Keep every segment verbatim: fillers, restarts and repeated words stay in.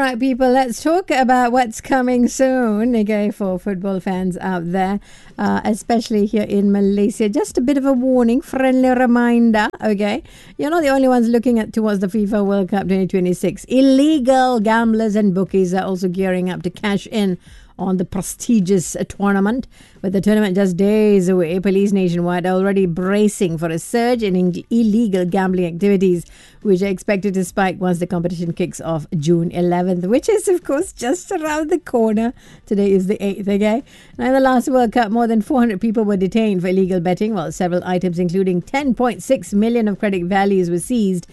right, people, let's talk about what's coming soon, okay, for football fans out there, uh, especially here in Malaysia. Just a bit of a warning, friendly reminder, okay? You're not the only ones looking at towards the FIFA World Cup twenty twenty-six. Illegal gamblers and bookies are also gearing up to cash in on the prestigious uh, tournament. With the tournament just days away, police nationwide are already bracing for a surge in in- illegal gambling activities, which are expected to spike once the competition kicks off June eleventh, which is, of course, just around the corner. Today is the eighth, okay? Now, in the last World Cup, more than four hundred people were detained for illegal betting, while several items, including ten point six million of credit values, were seized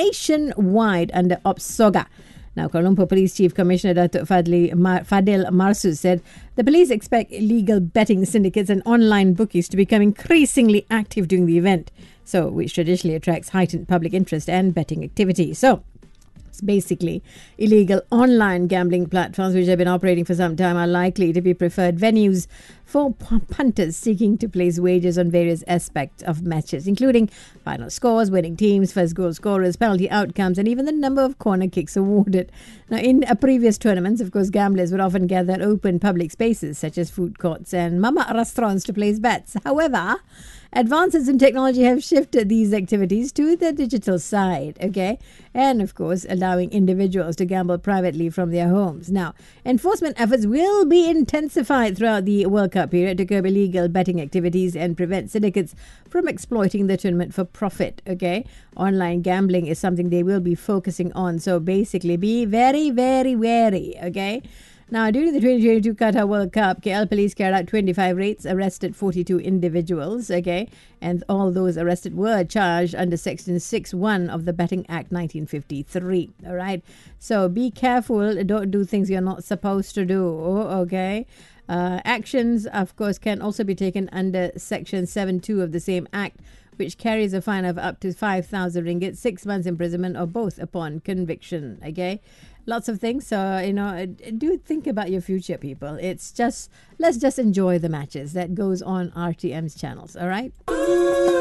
nationwide under OPSOGA. Now, Kuala Lumpur Police Chief Commissioner Datuk Fadli Mar- Fadil Marsus said the police expect illegal betting syndicates and online bookies to become increasingly active during the event, so which traditionally attracts heightened public interest and betting activity. So, it's basically illegal online gambling platforms which have been operating for some time are likely to be preferred venues for punters seeking to place wagers on various aspects of matches, including final scores, winning teams, first goal scorers, penalty outcomes, and even the number of corner kicks awarded. Now, in uh, previous tournaments, of course, gamblers would often gather at open public spaces such as food courts and mama restaurants to place bets. However, advances in technology have shifted these activities to the digital side, okay? And, of course, allowing individuals to gamble privately from their homes. Now, enforcement efforts will be intensified throughout the World Cup period to curb illegal betting activities and prevent syndicates from exploiting the tournament for profit, okay? Online gambling is something they will be focusing on. So, basically, be very, very wary, okay? Now, during the twenty twenty-two Qatar World Cup, K L police carried out twenty-five raids, arrested forty-two individuals, okay? And all those arrested were charged under Section six one of the Betting Act nineteen fifty-three, all right? So be careful, don't do things you're not supposed to do, okay? Uh, actions, of course, can also be taken under Section seven two of the same Act, which carries a fine of up to five thousand ringgit, six months imprisonment, or both upon conviction, okay? Lots of things. So, you know, do think about your future, people. It's just, let's just enjoy the matches that goes on R T M's channels, all right?